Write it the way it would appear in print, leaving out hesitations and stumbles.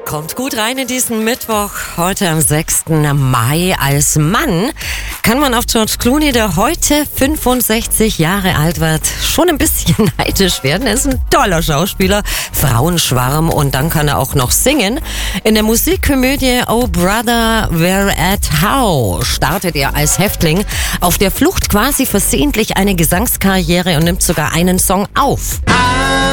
Kommt gut rein in diesen Mittwoch, heute am 6. Mai. Als Mann kann man auf George Clooney, der heute 65 Jahre alt wird, schon ein bisschen neidisch werden. Er ist ein toller Schauspieler, Frauenschwarm, und dann kann er auch noch singen. In der Musikkomödie Oh Brother, Where at How startet er als Häftling auf der Flucht quasi versehentlich eine Gesangskarriere und nimmt sogar einen Song auf.